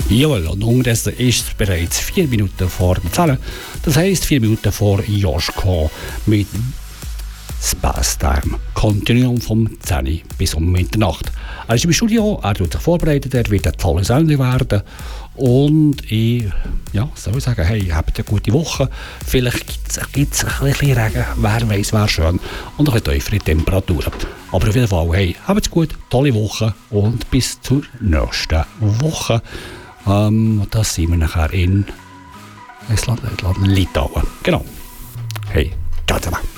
Jawohl, und unterdessen ist es bereits 4 Minuten vor der 10. Das heisst 4 Minuten vor Joschko mit Space Time. Kontinuum vom 10 bis um Mitternacht. Er ist im Studio, er tut sich vorbereitet, er wird eine tolle Sendung werden. Und ich soll sagen, hey, habt eine gute Woche. Vielleicht gibt es ein bisschen Regen, wer weiß, wäre schön. Und ein bisschen tiefere Temperaturen. Aber auf jeden Fall, hey, habt's gut, tolle Woche und bis zur nächsten Woche. Das sind wir nachher in Litauen. Genau. Hey, ciao zusammen.